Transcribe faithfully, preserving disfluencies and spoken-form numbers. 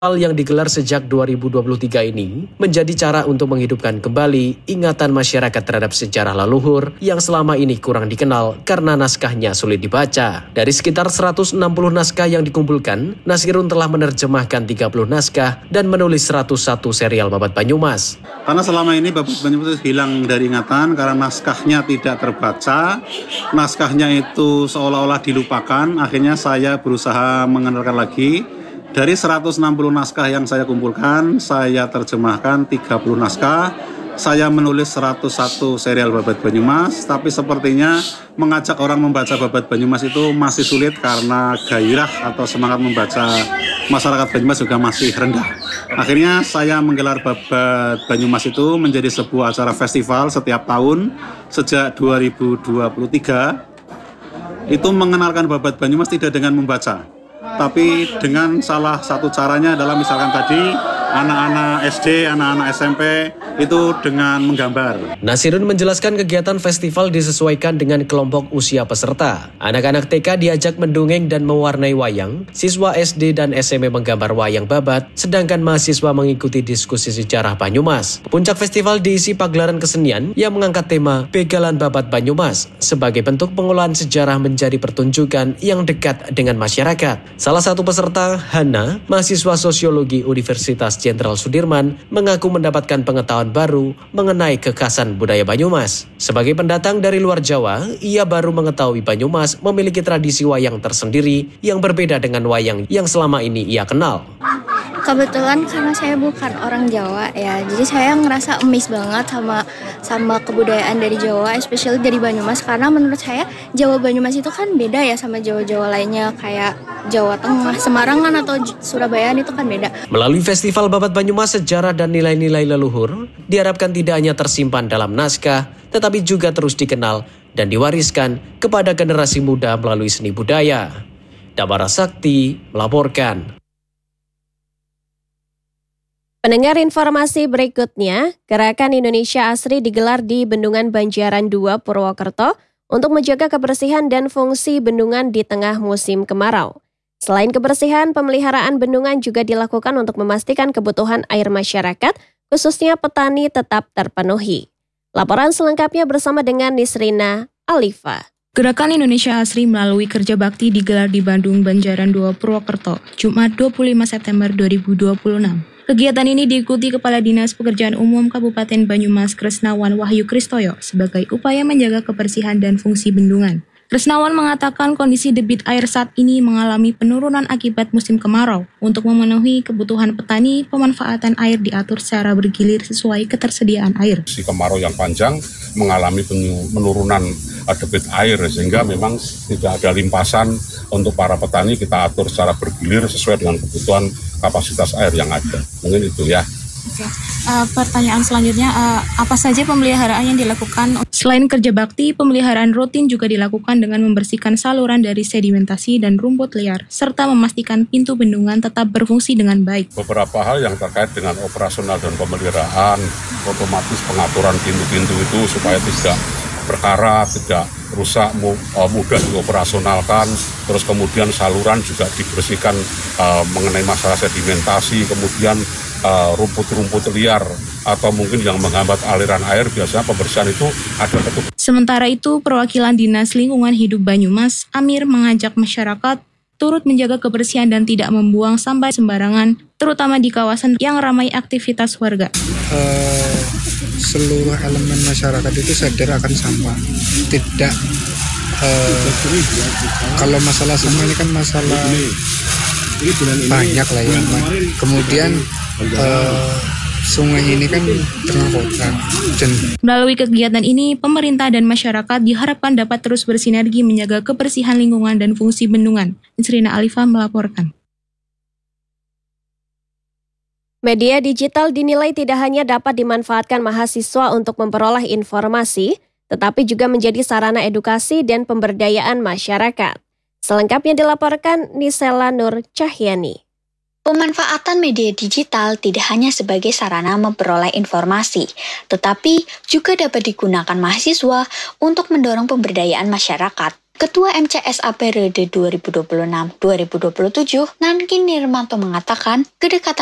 yang digelar sejak dua ribu dua puluh tiga ini menjadi cara untuk menghidupkan kembali ingatan masyarakat terhadap sejarah leluhur yang selama ini kurang dikenal karena naskahnya sulit dibaca. Dari sekitar seratus enam puluh naskah yang dikumpulkan, Nasirun telah menerjemahkan tiga puluh naskah dan menulis seratus satu serial Babat Banyumas. Karena selama ini Babat Banyumas hilang dari ingatan karena naskahnya tidak terbaca, naskahnya itu seolah-olah dilupakan, akhirnya saya berusaha mengenalkan lagi. Dari seratus enam puluh naskah yang saya kumpulkan, saya terjemahkan tiga puluh naskah, saya menulis seratus satu serial Babat Banyumas, tapi sepertinya mengajak orang membaca Babat Banyumas itu masih sulit karena gairah atau semangat membaca masyarakat Banyumas juga masih rendah. Akhirnya saya menggelar Babat Banyumas itu menjadi sebuah acara festival setiap tahun sejak dua ribu dua puluh tiga. Itu mengenalkan Babat Banyumas tidak dengan membaca, tapi dengan salah satu caranya adalah misalkan tadi anak-anak S D, anak-anak S M P itu dengan menggambar. Nasirun menjelaskan kegiatan festival disesuaikan dengan kelompok usia peserta. Anak-anak T K diajak mendongeng dan mewarnai wayang, siswa S D dan S M P menggambar wayang babat, sedangkan mahasiswa mengikuti diskusi sejarah Banyumas. Puncak festival diisi pagelaran kesenian yang mengangkat tema Begalan Babat Banyumas sebagai bentuk pengolahan sejarah menjadi pertunjukan yang dekat dengan masyarakat. Salah satu peserta, Hana, mahasiswa sosiologi Universitas Jenderal Sudirman, mengaku mendapatkan pengetahuan baru mengenai kekhasan budaya Banyumas. Sebagai pendatang dari luar Jawa, ia baru mengetahui Banyumas memiliki tradisi wayang tersendiri yang berbeda dengan wayang yang selama ini ia kenal. Kebetulan karena saya bukan orang Jawa ya, jadi saya ngerasa amazed banget sama sama kebudayaan dari Jawa, especially dari Banyumas, karena menurut saya Jawa Banyumas itu kan beda ya sama Jawa-Jawa lainnya kayak Jawa Tengah, Semarangan atau Surabaya itu kan beda. Melalui Festival Babat Banyumas, sejarah dan nilai-nilai leluhur diharapkan tidak hanya tersimpan dalam naskah, tetapi juga terus dikenal dan diwariskan kepada generasi muda melalui seni budaya. Damara Sakti melaporkan. Pendengar, informasi berikutnya, Gerakan Indonesia Asri digelar di Bendungan Banjaran dua, Purwokerto untuk menjaga kebersihan dan fungsi bendungan di tengah musim kemarau. Selain kebersihan, pemeliharaan bendungan juga dilakukan untuk memastikan kebutuhan air masyarakat, khususnya petani, tetap terpenuhi. Laporan selengkapnya bersama dengan Nisrina Alifa. Gerakan Indonesia Asri melalui kerja bakti digelar di Bandung Banjaran dua, Purwokerto, Jumat dua puluh lima September dua ribu dua puluh enam. Kegiatan ini diikuti Kepala Dinas Pekerjaan Umum Kabupaten Banyumas Kresnawan Wahyu Kristoyo sebagai upaya menjaga kebersihan dan fungsi bendungan. Kresnawan mengatakan kondisi debit air saat ini mengalami penurunan akibat musim kemarau. Untuk memenuhi kebutuhan petani, pemanfaatan air diatur secara bergilir sesuai ketersediaan air. Si kemarau yang panjang mengalami penurunan debit air sehingga memang tidak ada limpasan untuk para petani, kita atur secara bergilir sesuai dengan kebutuhan kapasitas air yang ada. Mungkin itu ya. Oke. Uh, pertanyaan selanjutnya, uh, apa saja pemeliharaan yang dilakukan? Selain kerja bakti, pemeliharaan rutin juga dilakukan dengan membersihkan saluran dari sedimentasi dan rumput liar, serta memastikan pintu bendungan tetap berfungsi dengan baik. Beberapa hal yang terkait dengan operasional dan pemeliharaan, otomatis pengaturan pintu-pintu itu supaya tidak berkarat, tidak rusak, mudah dioperasionalkan, terus kemudian saluran juga dibersihkan uh, mengenai masalah sedimentasi, kemudian uh, rumput-rumput liar atau mungkin yang menghambat aliran air, biasanya pembersihan itu ada petugas. Sementara itu, perwakilan Dinas Lingkungan Hidup Banyumas, Amir, mengajak masyarakat turut menjaga kebersihan dan tidak membuang sampah sembarangan, terutama di kawasan yang ramai aktivitas warga. Uh, seluruh elemen masyarakat itu sadar akan sampah. Tidak, uh, kalau masalah sampah ini kan masalah banyak lah ya. Kemudian uh, sungai ini kan tengah kota. Dan melalui kegiatan ini, pemerintah dan masyarakat diharapkan dapat terus bersinergi menjaga kebersihan lingkungan dan fungsi bendungan. Nisrina Alifa melaporkan. Media digital dinilai tidak hanya dapat dimanfaatkan mahasiswa untuk memperoleh informasi, tetapi juga menjadi sarana edukasi dan pemberdayaan masyarakat. Selengkapnya dilaporkan Nisela Nur Cahyani. Pemanfaatan media digital tidak hanya sebagai sarana memperoleh informasi, tetapi juga dapat digunakan mahasiswa untuk mendorong pemberdayaan masyarakat. Ketua M C S A periode dua ribu dua puluh enam sampai dua ribu dua puluh tujuh, Nankin Nirmanto mengatakan kedekatan